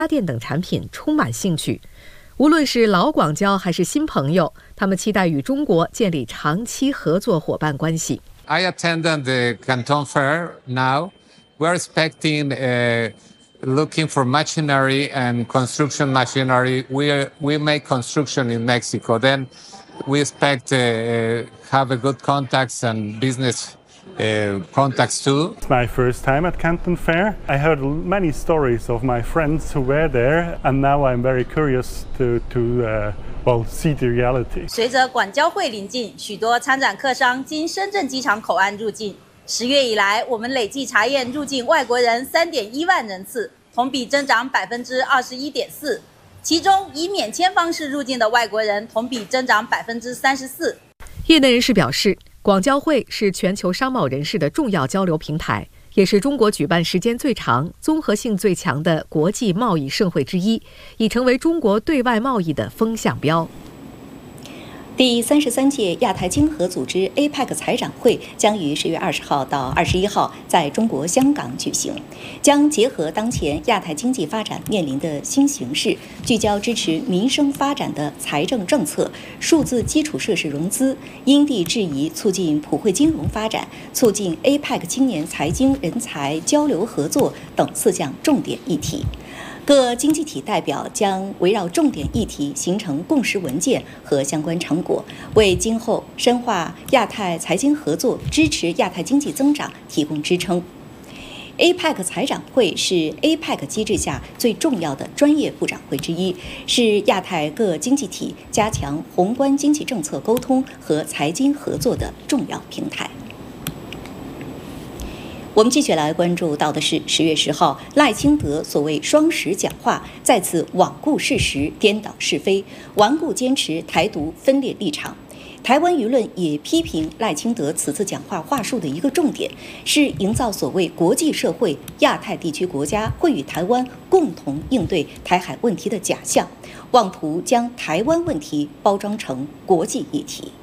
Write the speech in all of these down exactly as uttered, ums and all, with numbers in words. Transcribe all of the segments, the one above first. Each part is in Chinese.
家电等产品充满兴趣。无论是老广交还是新朋友，他们期待与中国建立长期合作伙伴关系。 I attended the Canton Fair now. We're expecting, uh, looking for machinery and construction machinery. We we make construction in Mexico. Then we expect to uh, have a good contacts and business uh, contacts too. It's my first time at Canton Fair. I heard many stories of my friends who were there, and now I'm very curious to to uh, well see the reality. 随着广交会临近，许多参展客商经深圳机场口岸入境。十月以来，我们累计查验入境外国人三点一万人次，同比增长百分之二十一点四。其中，以免签方式入境的外国人同比增长百分之三十四。 业内人士表示，广交会是全球商贸人士的重要交流平台，也是中国举办时间最长、综合性最强的国际贸易盛会之一，已成为中国对外贸易的风向标。 第三十三届亚太经合组织 A P E C 财长会将于十月二十号到二十一号在中国香港举行，将结合当前亚太经济发展面临的新形势，聚焦支持民生发展的财政政策、数字基础设施融资、因地制宜促进普惠金融发展、促进 A P E C 青年财经人才交流合作等四项重点议题。各经济体代表将围绕重点议题形成共识文件和相关成果，为今后深化亚太财经合作、支持亚太经济增长提供支撑。A P E C 财长会是 A P E C 机制下最重要的专业部长会之一，是亚太各经济体加强宏观经济政策沟通和财经合作的重要平台。我们继续来关注到的是十月十号赖清德所谓双十讲话再次罔顾事实、颠倒是非，顽固坚持台独分裂立场。台湾舆论也批评赖清德此次讲话话术的一个重点是营造所谓国际社会、亚太地区国家会与台湾共同应对台海问题的假象，妄图将台湾问题包装成国际议题。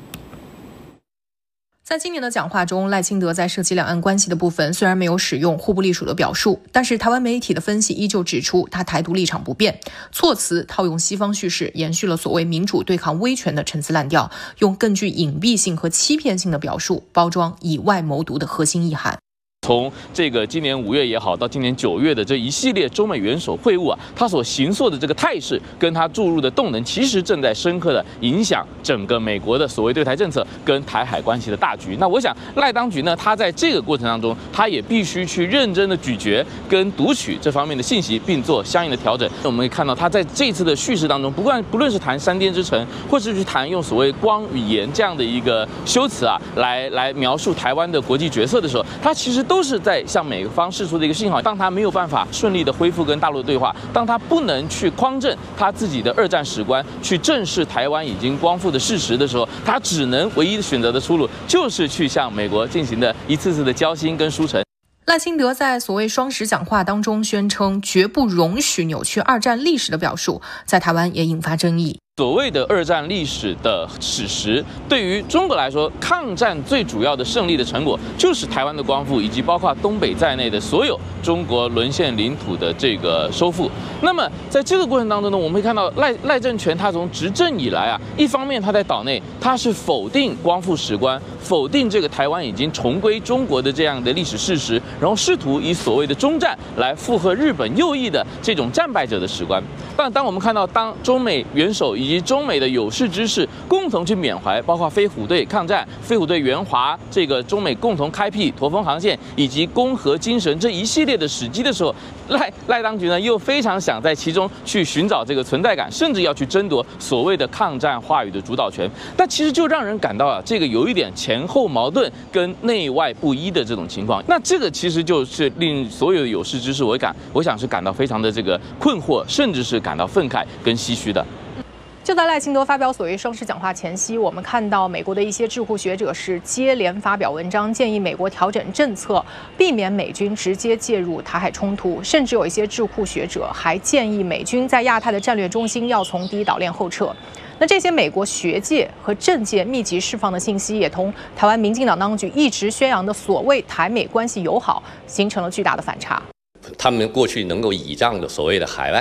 在今年的讲话中，赖清德在涉及两岸关系的部分虽然没有使用互不隶属的表述，但是台湾媒体的分析依旧指出他台独立场不变，措辞套用西方叙事，延续了所谓民主对抗威权的陈词滥调，用更具隐蔽性和欺骗性的表述包装以外谋独的核心意涵。 从这个今年五月也好，到今年九月的这一系列中美元首会晤啊，它所形塑的这个态势，跟它注入的动能，其实正在深刻的影响整个美国的所谓对台政策跟台海关系的大局。那我想赖当局呢，他在这个过程当中，他也必须去认真的咀嚼跟读取这方面的信息，并做相应的调整。我们可以看到，他在这次的叙事当中，不管不论是谈三颠之城，或是去谈用所谓光与盐这样的一个修辞啊，来来描述台湾的国际角色的时候，他其实都都是在向美方释出的一个信号，当他没有办法顺利的恢复跟大陆的对话，当他不能去匡正他自己的二战史观，去正视台湾已经光复的事实的时候，他只能唯一的选择的出路就是去向美国进行的一次次的交心跟书城。 赖清德在所谓双十讲话当中宣称绝不容许扭曲二战历史的表述，在台湾也引发争议。 所谓的二战历史的史实，对于中国来说，抗战最主要的胜利的成果就是台湾的光复，以及包括东北在内的所有中国沦陷领土的这个收复。那么在这个过程当中呢，我们会看到赖赖政权他从执政以来啊，一方面他在岛内他是否定光复史观，否定这个台湾已经重归中国的这样的历史事实，然后试图以所谓的中战来附和日本右翼的这种战败者的史观。但当我们看到当中美元首以及中美的有识之士共同去缅怀，包括飞虎队抗战、飞虎队援华，这个中美共同开辟驼峰航线以及攻核精神这一系列的史迹的时候，赖赖当局呢又非常想在其中去寻找这个存在感，甚至要去争夺所谓的抗战话语的主导权。但其实就让人感到啊，这个有一点前后矛盾跟内外不一的这种情况。那这个其实就是令所有的有识之士，我感我想是感到非常的这个困惑，甚至是感到愤慨跟唏嘘的。 就在赖清德发表所谓双十讲话前夕，我们看到美国的一些智库学者是接连发表文章，建议美国调整政策，避免美军直接介入台海冲突，甚至有一些智库学者还建议美军在亚太的战略中心要从第一岛链后撤。那这些美国学界和政界密集释放的信息，也同台湾民进党当局一直宣扬的所谓台美关系友好形成了巨大的反差。 他们过去能够倚仗的所谓的海外